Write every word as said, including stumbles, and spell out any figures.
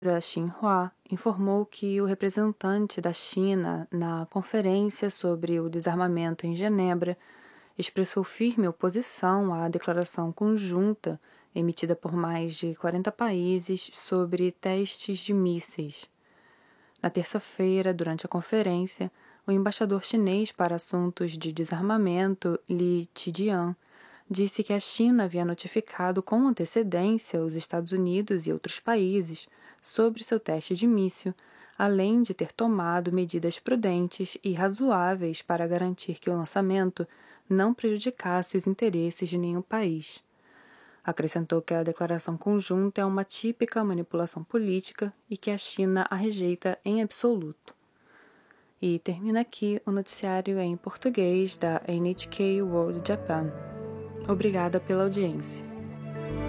A Xinhua informou que o representante da China na conferência sobre o desarmamento em Genebra expressou firme oposição à declaração conjunta emitida por mais de quarenta países sobre testes de mísseis. Na terça-feira, durante a conferência, o embaixador chinês para assuntos de desarmamento, Li Qijian, disse que a China havia notificado com antecedência os Estados Unidos e outros países sobre seu teste de míssil, além de ter tomado medidas prudentes e razoáveis para garantir que o lançamento não prejudicasse os interesses de nenhum país. Acrescentou que a declaração conjunta é uma típica manipulação política e que a China a rejeita em absoluto. E termina aqui o noticiário em português da N H K World Japan. Obrigada pela audiência.